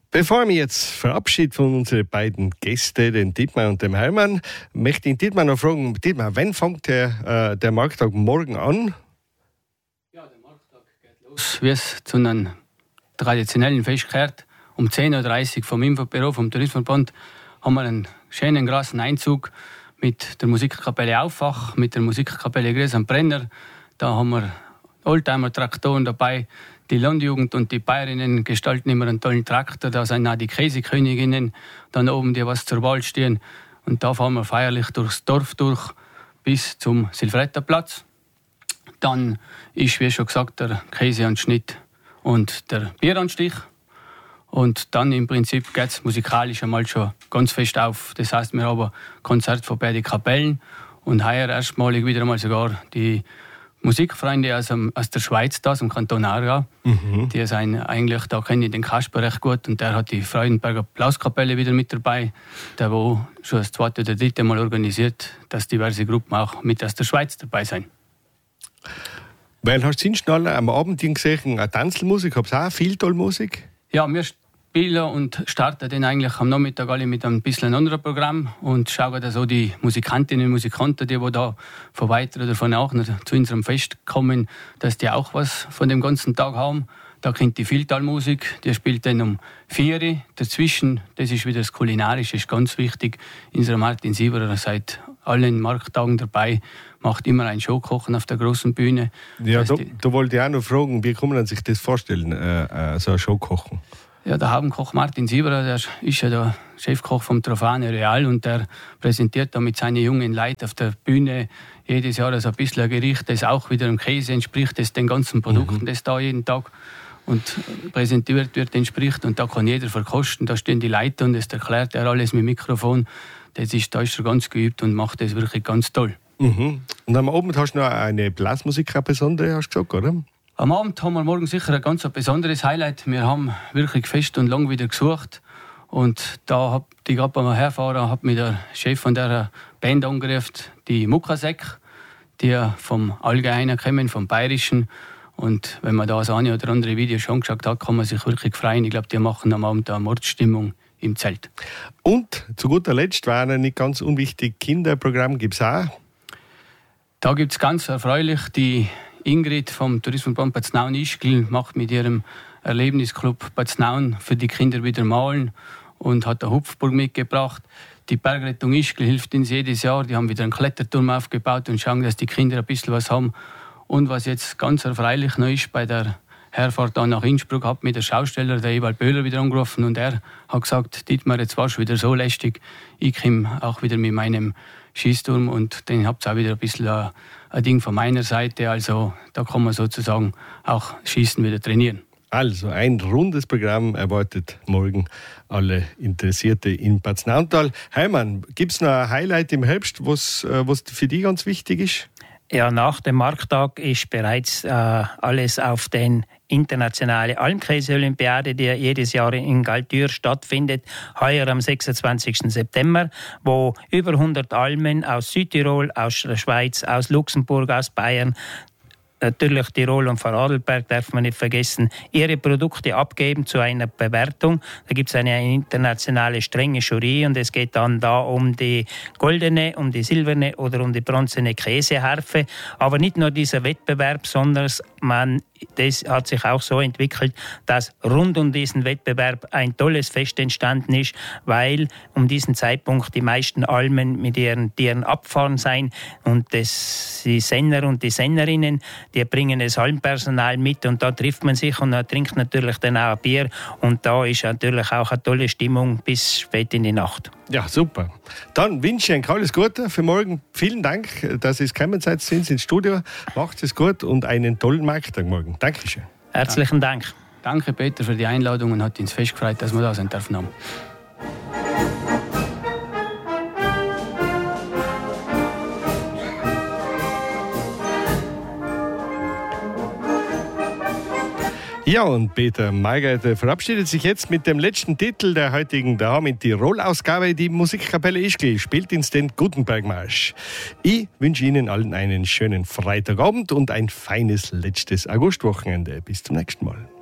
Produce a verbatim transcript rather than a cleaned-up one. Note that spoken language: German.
Bevor ich mich jetzt verabschiede von unseren beiden Gästen, den Dietmar und dem Hermann, möchte ich Dietmar noch fragen, Dietmar, wann fängt der, äh, der Markttag morgen an? Ja, der Markttag geht los, wie es zu einem traditionellen Fest gehört. Um zehn Uhr dreißig vom Infobüro vom Tourismusverband haben wir einen schönen großen Einzug mit der Musikkapelle Auffach, mit der Musikkapelle Gries am Brenner. Da haben wir Oldtimer-Traktoren dabei. Die Landjugend und die Bayerinnen gestalten immer einen tollen Traktor. Da sind auch die Käseköniginnen dann oben, die was zur Wahl stehen. Und da fahren wir feierlich durchs Dorf durch bis zum Silvretterplatz. Dann ist, wie schon gesagt, der Käseanschnitt und der Bieranstich. Und dann im Prinzip geht es musikalisch einmal schon ganz fest auf. Das heißt, wir haben ein Konzert von beiden Kapellen und heuer erstmalig wieder einmal sogar die Musikfreunde aus, dem, aus der Schweiz, da, aus dem Kanton Aargau. Mhm. Die sind eigentlich, da kenne ich den Kasper recht gut und der hat die Freudenberger Blauskapelle wieder mit dabei, der wo schon das zweite oder dritte Mal organisiert, dass diverse Gruppen auch mit aus der Schweiz dabei sind. Weil hast du schon am Abend gesehen, eine Tanzmusik, habt ihr auch viel tolle Musik? Ja, wir spielen und starten dann eigentlich am Nachmittag alle mit einem bisschen anderen Programm und schauen, dass auch die Musikantinnen und Musikanten, die, die da von weiter oder von nachher zu unserem Fest kommen, dass die auch was von dem ganzen Tag haben. Da kennt die Vieltalmusik, die spielt dann um vier Uhr. Dazwischen, das ist wieder das Kulinarische, ist ganz wichtig. Unser Martin Sieberer seit allen Markttagen dabei, macht immer ein Showkochen auf der großen Bühne. Ja, da, da wollte ich auch noch fragen, wie kann man sich das vorstellen, äh, äh, so ein Showkochen? Ja, der Hauptkoch Martin Sieberer, der ist ja der Chefkoch vom Trofane Real und der präsentiert da mit seinen jungen Leuten auf der Bühne jedes Jahr also ein bisschen ein Gericht, das auch wieder dem Käse entspricht, das den ganzen Produkten, mhm. das da jeden Tag und präsentiert wird, entspricht. Und da kann jeder verkosten, da stehen die Leute und das erklärt er alles mit Mikrofon. Das ist, da ist er ganz geübt und macht das wirklich ganz toll. Mhm. Und am Abend hast du noch eine Blasmusik, eine besondere, hast du gesagt, oder? Am Abend haben wir morgen sicher ein ganz besonderes Highlight. Wir haben wirklich fest und lang wieder gesucht. Und da hab ich gerade beim Herfahren hat mich der Chef von der Band angerufen, die Muckasek, die vom Allgemeinen kommen, vom Bayerischen. Und wenn man da das eine oder andere Video schon angeschaut hat, kann man sich wirklich freuen. Ich glaube, die machen am Abend eine Mordstimmung im Zelt. Und zu guter Letzt war ein nicht ganz unwichtig Kinderprogramm, gibt es auch? Da gibt es ganz erfreulich die Ingrid vom Tourismusverband Bad Snaun-Ischgl macht mit ihrem Erlebnisclub Bad Snaun für die Kinder wieder malen und hat eine Hupfburg mitgebracht. Die Bergrettung Ischgl hilft uns jedes Jahr. Die haben wieder einen Kletterturm aufgebaut und schauen, dass die Kinder ein bisschen was haben. Und was jetzt ganz erfreulich noch ist, bei der Herfahrt dann nach Innsbruck, hat mir der Schausteller, der Ewald Böhler, wieder angerufen und er hat gesagt, Dietmar, jetzt warst du wieder so lästig. Ich komme auch wieder mit meinem Schießturm und den habt ihr auch wieder ein bisschen ein, ein Ding von meiner Seite. Also da kann man sozusagen auch Schießen wieder trainieren. Also ein rundes Programm erwartet morgen alle Interessierte in Bad Snauntal. Hermann, gibt es noch ein Highlight im Herbst, was, was für dich ganz wichtig ist? Ja, nach dem Markttag ist bereits äh, alles auf den internationale Almkäse-Olympiade, die jedes Jahr in Galtür stattfindet, heuer am sechsundzwanzigsten September, wo über hundert Almen aus Südtirol, aus der Schweiz, aus Luxemburg, aus Bayern, natürlich Tirol und Vorarlberg darf man nicht vergessen, ihre Produkte abgeben zu einer Bewertung. Da gibt es eine internationale strenge Jury und es geht dann da um die goldene, um die silberne oder um die bronzene Käseharfe. Aber nicht nur dieser Wettbewerb, sondern man, das hat sich auch so entwickelt, dass rund um diesen Wettbewerb ein tolles Fest entstanden ist, weil um diesen Zeitpunkt die meisten Almen mit ihren Tieren abfahren sein und das, die Senner und die Sennerinnen, die bringen das Almpersonal mit und da trifft man sich und da trinkt natürlich dann auch ein Bier und da ist natürlich auch eine tolle Stimmung bis spät in die Nacht. Ja, super. Dann wünsche ich euch alles Gute für morgen. Vielen Dank, dass ihr gekommen seid ins Studio. Macht es gut und einen tollen Markttag morgen. Dankeschön. Herzlichen Dank. Danke, Peter, für die Einladung und hat uns fest gefreut, dass wir da sein dürfen haben. Ja, und Peter Margreiter verabschiedet sich jetzt mit dem letzten Titel der heutigen Daheim in Tirol-Ausgabe. Die Musikkapelle Ischgl spielt uns den Gutenbergmarsch. Ich wünsche Ihnen allen einen schönen Freitagabend und ein feines letztes Augustwochenende. Bis zum nächsten Mal.